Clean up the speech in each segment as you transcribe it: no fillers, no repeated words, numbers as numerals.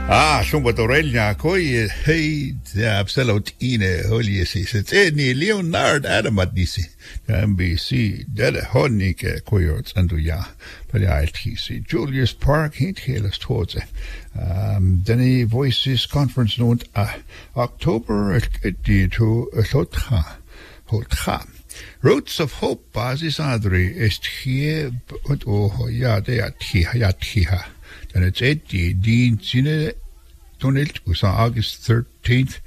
Shumbatorelja, Koy, hey, absolute ine, holy, it's any Leonard Adamadisi, MBC, Dead Honike, Koyots, and Ya, but ITC, Julius Park, Hint Halas towards it. Then Voices Conference note, October, to Hotha. Roots of Hope, Basis Adri, est here, but oh, ya, they are Tiha. And it's 18 Sine Donald was on August 13th.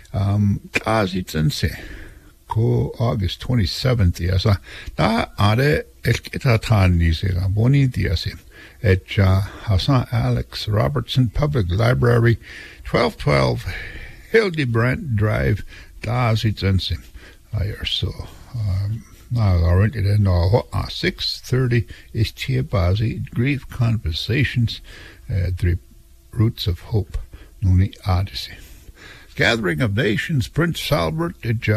It's ko August 27th. Yes, da are Elketatan Nisera Boni Diasim at Hassan Alex Robertson Public Library, 1212 Hildebrandt Drive. Das it's ensim. So. Now, 6:30 is Tiabazi Grief Conversations, the Roots of Hope, Nuni Odyssey. Gathering of Nations, Prince Albert,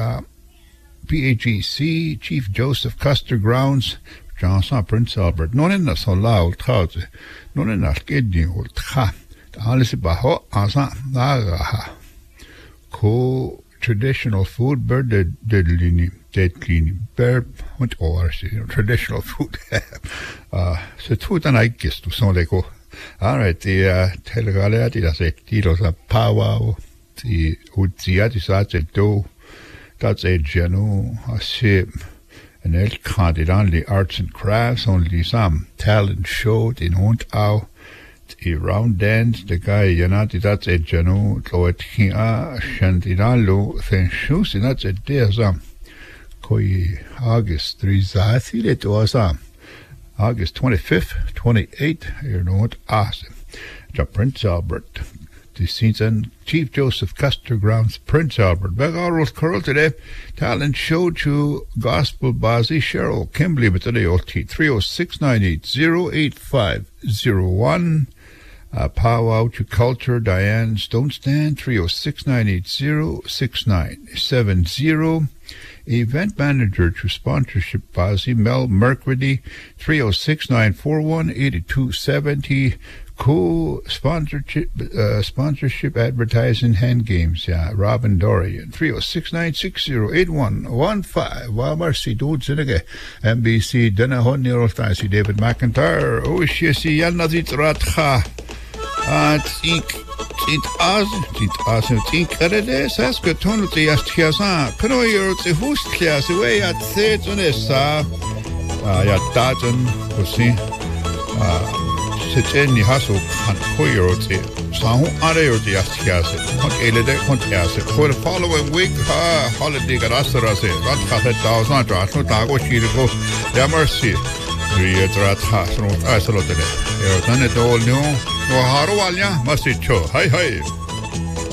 PAGC, Chief Joseph Custer Grounds, Johnson Prince Albert, Nonina Solau Tauze, Nonina Kidney Old Ha, Alice Baho, Asa, Nagaha, Co traditional food, bird, dead cleaning, bear, and or traditional food. So two than I guess to some go. All right, the Telegalati, that's it. Titos a powwow, the Uziatis, that's a do, that's a genu, a ship, an elk hunted only arts and crafts, only some talent showed in hunt out. The round dance, the guy, that's a genu, to it here, Shantinalo, then shoes, and that's a dear some. August 3 it was August 25th, 28th, you know what, awesome. The Prince Albert, the season, Chief Joseph Custer Grounds, Prince Albert, Begarros Curl today, talent show to Gospel Bazi, Cheryl Kimberly, but today, 306-980-8501. Powwow to Culture, Diane Stonestand, 306-980-6970. Event Manager to Sponsorship Bazi, Mel Mercredi, 306-941-8270. Sponsorship Advertising Hand Games, Robin Dorian, 306-960-8115. Well, mercy, dudes, MBC, Denahon, Neurostasi, David McIntyre, Oshisi, Yanazit Ratha. It's incredible. Saskatoon, the Astiasan, Canoyer, the host class, away at Sage on this, Yatajan, Hossi, Siteni Hasso, and Hoyer, Sahu Are, the Astias, not Elede, Contias. For the following week, holiday Garasarase, Ratha 1,000, no Tago, Chirico, Yamercy, Rietrat Has, no Isolated. You're done it all new. No Harualia, must it show. Hi.